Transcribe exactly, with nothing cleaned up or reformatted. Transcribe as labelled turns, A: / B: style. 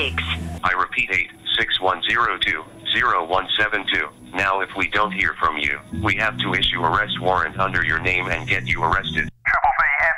A: six.
B: I repeat eight six one zero two zero one seven two. Now if we don't hear from you, we have to issue arrest warrant under your name and get you arrested.